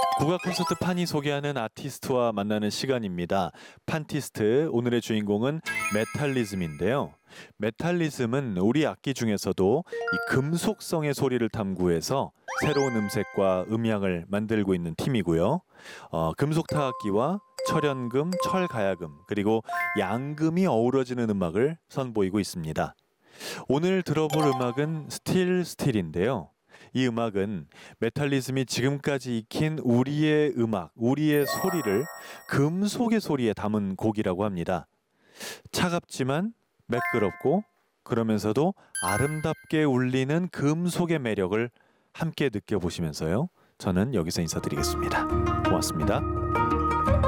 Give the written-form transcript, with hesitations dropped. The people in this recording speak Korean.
국악 콘서트 판이 소개하는 아티스트와 만나는 시간입니다. 판티스트, 오늘의 주인공은 메탈리즘인데요. 메탈리즘은 우리 악기 중에서도 이 금속성의 소리를 탐구해서 새로운 음색과 음향을 만들고 있는 팀이고요. 금속 타악기와 철연금, 철가야금, 그리고 양금이 어우러지는 음악을 선보이고 있습니다. 오늘 들어볼 음악은 스틸인데요. 이 음악은 메탈리즘이 지금까지 익힌 우리의 음악, 우리의 소리를 금속의 소리에 담은 곡이라고 합니다. 차갑지만 매끄럽고 그러면서도 아름답게 울리는 금속의 매력을 함께 느껴보시면서요. 저는 여기서 인사드리겠습니다. 고맙습니다.